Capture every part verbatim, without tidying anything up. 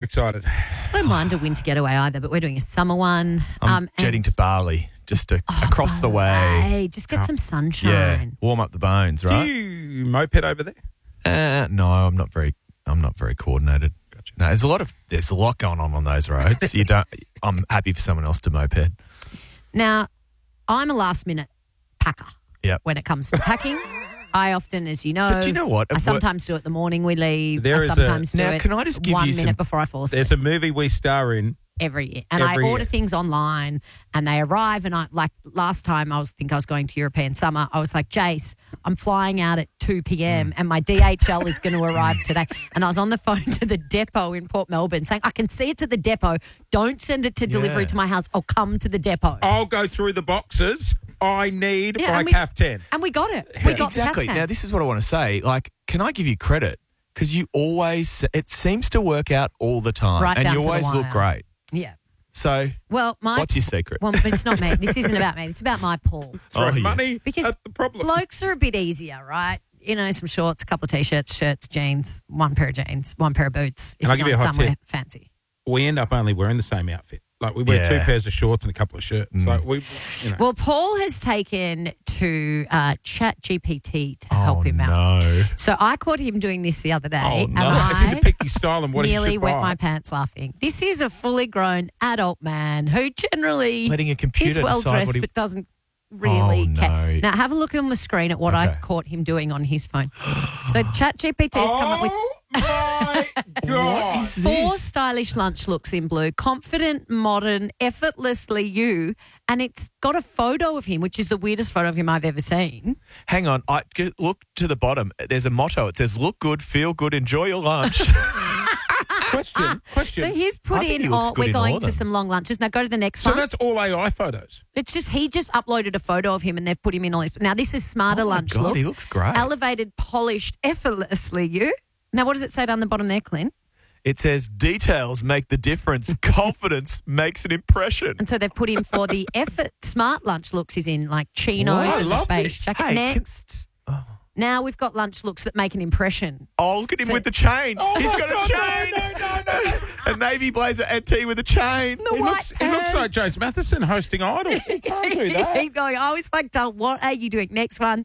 excited. I don't mind a winter getaway either, but we're doing a summer one. I'm um, jetting and- to Bali just to Oh, across the way. Hey, just get some sunshine. Yeah, warm up the bones, right? Do you moped over there? Uh, no, I'm not very. I'm not very coordinated. Gotcha. No, there's a lot of there's a lot going on on those roads. You don't. I'm happy for someone else to moped. Now, I'm a last minute packer. Yep. When it comes to packing, I often, as you know, But do you know what? I sometimes do it the morning we leave. There I is a- sometimes do Now, it can I just give one you minute some- before I fall asleep. There's a movie we star in. Every year. And Every I order year. things online and they arrive and I like last time I was think I was going to European summer, I was like, Jace, I'm flying out at two p.m. and my D H L is going to arrive today. And I was on the phone to the depot in Port Melbourne saying, I can see it's at the depot. Don't send it to delivery Yeah. to my house. I'll come to the depot. I'll go through the boxes. I need Yeah, by and we- calf ten. And we got it. We got exactly. the Now, this is what I want to say. Like, can I give you credit? Because you always, it seems to work out all the time, Right and down you to the always look wire. great. Yeah. So, Well, my what's your secret? Well, but it's not me. This isn't about me. It's about my Paul. Throw Oh, yeah. money Because at the problem. Blokes are a bit easier, right? You know, some shorts, a couple of t-shirts, shirts, jeans, one pair of jeans, one pair of boots. If Can I you're give you a going hot somewhere tip? fancy. we end up only wearing the same outfit. Like we wear Yeah. two pairs of shorts and a couple of shirts. Like we, you know. Well, Paul has taken to uh, Chat G P T to oh, help him out. no. So I caught him doing this the other day, Oh, and no. I seem to I pick his style and what he nearly should wet buy. my pants laughing. This is a fully grown adult man who generally Letting a computer is well decide dressed what he- but doesn't really Oh, care. no. Now have a look on the screen at what I Okay. caught him doing on his phone. So Chat G P T has come up with Oh my god! What is four this? stylish lunch looks in blue, confident, modern, effortlessly you, and it's got a photo of him, which is the weirdest photo of him I've ever seen. Hang on. I g- look to the bottom. There's a motto. It says, "Look good, feel good, enjoy your lunch." Question, question. So he's I put think in, he looks oh, good we're in all going of to them. some long lunches. Now go to the next So one. that's all A I photos. It's just, he just uploaded a photo of him and they've put him in all this. Now this is smarter Oh my lunch God, looks. he looks great. Elevated, polished, effortlessly you. Now what does it say down the bottom there, Clint? It says, "Details make the difference. Confidence makes an impression." And so they've put him for the effort smart lunch looks. He's in like chinos Wow, I and love beige this. jacket. Hey, can- Next. Now we've got lunch looks that make an impression. Oh, look at him For- with the chain. Oh He's my got God, a chain. No, no, no, no. A navy blazer and tee with a chain. The He white looks, he looks like James Matheson hosting Idol. You can't do that. Keep going. I was like, "Duh, what are you doing?" Next one.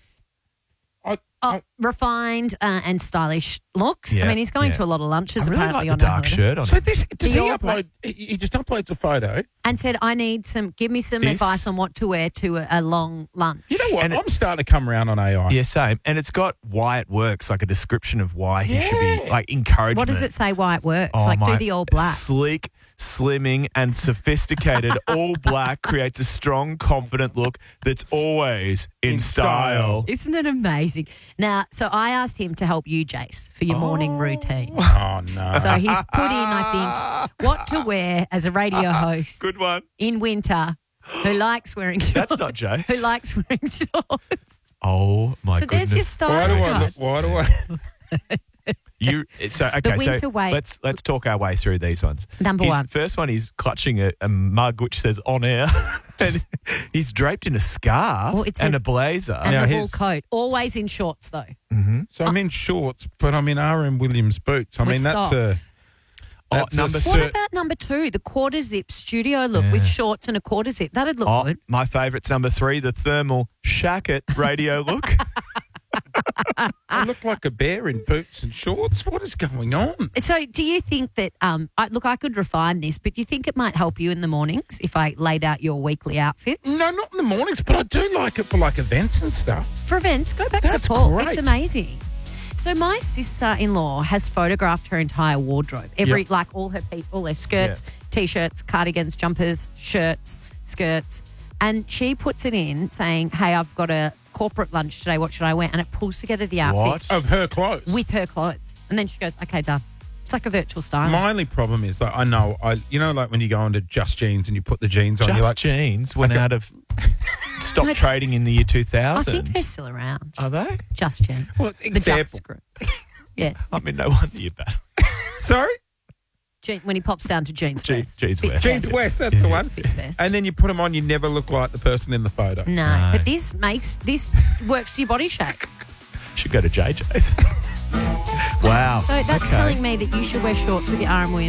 I, Oh, I, refined uh, and stylish looks. I Yeah, mean, he's going yeah. to a lot of lunches I really apparently like the on dark that shirt on so him. this does The he all black- upload? He he just uploads a photo. and said, "I need some. Give me some This- advice on what to wear to a, a long lunch." You know what? And it- I'm starting to come around on A I. Yeah, same. And it's got why it works, like a description of why he should be, Yeah. like encouragement. What does it say? Why it works? Oh, like do my- the all black. Sleek, slimming, and sophisticated all black creates a strong, confident look that's always in, In style. style. Isn't it amazing? Now, so I asked him to help you, Jace, for your morning routine. Oh no! So he's put in, I think, what to wear as a radio host Good one. in winter who likes wearing shorts. That's not Jay. Who likes wearing shorts. Oh my So goodness. there's your style why do I? guide. Look, why do I? You so okay. winter so weight. let's let's talk our way through these ones. Number His one. first one, he's clutching a, a mug which says "on air," and he's draped in a scarf Well, it and says- a blazer. And Now the wool his- coat. Always in shorts, though. So I'm in shorts, but I'm in R M Williams boots. I with mean, that's socks. a Oh, that's number a Sir- What cert- about number two, the quarter zip studio look with shorts and a quarter zip? That'd look Oh, good. my favourite's number three, the thermal shacket radio look. I look like a bear in boots and shorts. What is going on? So, do you think that? Um, I, look, I could refine this, but do you think it might help you in the mornings if I laid out your weekly outfits No, not in the mornings, but I do like it for like events and stuff. for events? Go back That's to Paul. great. It's amazing. So, my sister-in-law has photographed her entire wardrobe. Every Yep. like all her pe- all her skirts, t-shirts, cardigans, jumpers, shirts, skirts, and she puts it in saying, "Hey, I've got a corporate lunch today. What should I wear?" And it pulls together the outfit What? Of her clothes. with her clothes, and then she goes, "Okay, done." It's like a virtual stylist. My only problem is, like, I know, I you know, like when you go into Just Jeans and you put the jeans on, Just you're like, Jeans went Okay. out of stopped trading in the year two I thousand. think they're still around. Are they? Just Jeans. well, The example. Just group. Yeah. I mean, no wonder you're bad. Sorry, Je- when he pops down to jeans Je- vest. jeans Fits vest. Jeans best. West, that's the one. Fits best. And then you put them on, you never look like the person in the photo. no, No. but this makes this works to your body shape. Should go to J J's. Wow. So that's Okay. telling me that you should wear shorts with your R M Williams